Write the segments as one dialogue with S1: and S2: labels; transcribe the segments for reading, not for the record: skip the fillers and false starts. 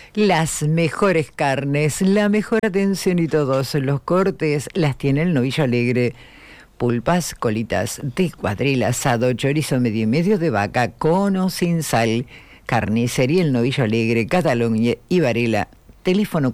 S1: Las mejores carnes, la mejor atención y todos los cortes las tiene el Novillo Alegre. Pulpas, colitas de cuadril, asado, chorizo medio y medio de vaca, con o sin sal. Carnicería El Novillo Alegre, Cataluña y Varela. Teléfono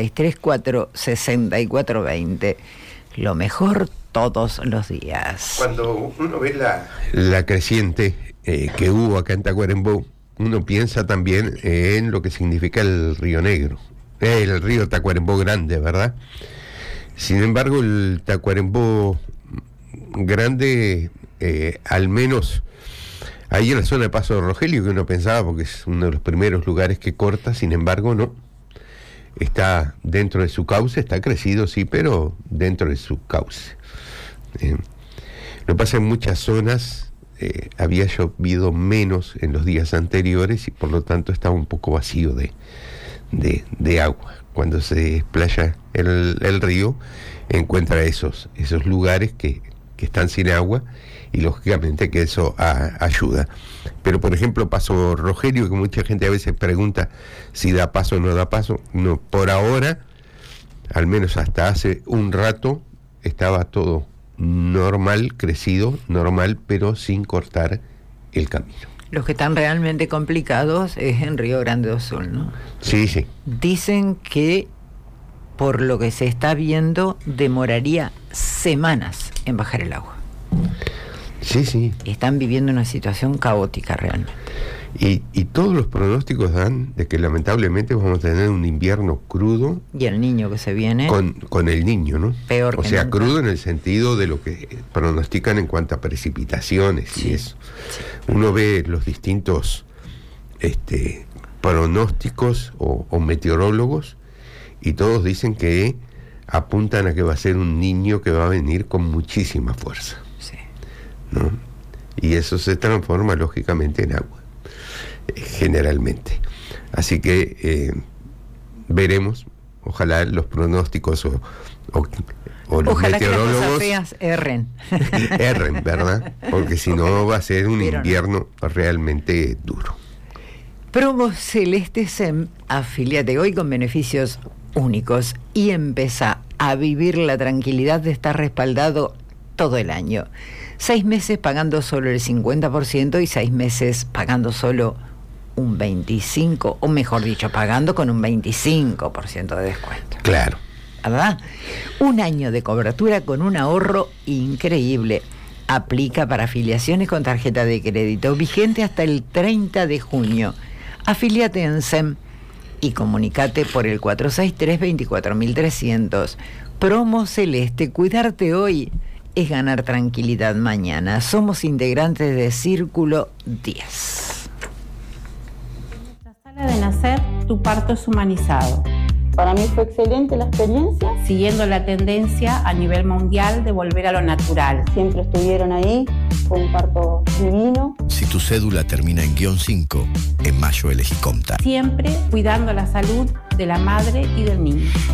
S1: 4634-6420. Lo mejor todos los días.
S2: Cuando uno ve la creciente que hubo acá en Tacuarembó, uno piensa también en lo que significa el Río Negro, el río Tacuarembó Grande, ¿verdad? Sin embargo, el Tacuarembó Grande, al menos ahí en la zona de Paso de Rogelio, que uno pensaba, porque es uno de los primeros lugares que corta, sin embargo, no. Está dentro de su cauce, está crecido, sí, pero dentro de su cauce. Lo que pasa en muchas zonas, había llovido menos en los días anteriores y por lo tanto estaba un poco vacío de agua. Cuando se desplaya el río, encuentra esos lugares que están sin agua y lógicamente que eso ayuda. Pero por ejemplo, Paso Rogelio, que mucha gente a veces pregunta si da paso o no da paso, no, por ahora, al menos hasta hace un rato, estaba todo normal, crecido, normal, pero sin cortar el camino.
S1: Los que están realmente complicados es en Río Grande do Sul, ¿no?
S2: Sí, sí.
S1: Dicen que, por lo que se está viendo, demoraría semanas en bajar el agua.
S2: Sí, sí.
S1: Están viviendo una situación caótica realmente.
S2: Y todos los pronósticos dan de que lamentablemente vamos a tener un invierno crudo.
S1: Y el niño que se viene.
S2: Con el niño, ¿no?
S1: Peor que
S2: o sea,
S1: nunca.
S2: Crudo en el sentido de lo que pronostican en cuanto a precipitaciones, sí, y eso. Sí. Uno ve los distintos pronósticos o meteorólogos y todos dicen que apuntan a que va a ser un niño que va a venir con muchísima fuerza.
S1: Sí.
S2: ¿No? Y eso se transforma lógicamente en agua. Generalmente. Así que veremos, ojalá los pronósticos o los
S1: ojalá
S2: meteorólogos
S1: que las cosas feas erren,
S2: ¿verdad? Porque si no va a ser un invierno realmente duro.
S1: Promo Celeste SEM, afíliate hoy con beneficios únicos y empieza a vivir la tranquilidad de estar respaldado todo el año. 6 meses pagando solo el 50% y 6 meses pagando solo un 25%, o mejor dicho, pagando con un 25% de descuento.
S2: Claro.
S1: ¿Verdad? Un año de cobertura con un ahorro increíble. Aplica para afiliaciones con tarjeta de crédito, vigente hasta el 30 de junio. Afíliate en SEM y comunicate por el 463-24300. Promo Celeste, cuidarte hoy es ganar tranquilidad mañana. Somos integrantes de Círculo 10.
S3: En nuestra sala de nacer, tu parto es humanizado.
S4: Para mí fue excelente la experiencia.
S3: Siguiendo la tendencia a nivel mundial de volver a lo natural.
S4: Siempre estuvieron ahí, fue un parto divino.
S5: Si tu cédula termina en -5, en mayo elegí Comtar.
S3: Siempre cuidando la salud de la madre y del niño.